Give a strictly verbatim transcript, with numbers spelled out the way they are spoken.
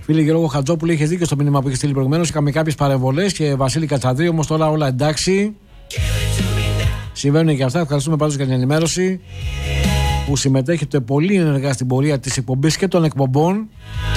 Φίλε Γιώργο Χατζόπουλο, είχε δίκιο στο μήνυμα που είχε στείλει προηγουμένως. Είχαμε κάποιες παρεμβολές και Βασίλη Κατσαδρή, όμως τώρα όλα εντάξει. Συμβαίνουν και αυτά. Ευχαριστούμε πάντως για την ενημέρωση που συμμετέχετε πολύ ενεργά στην πορεία της εκπομπής και των εκπομπών.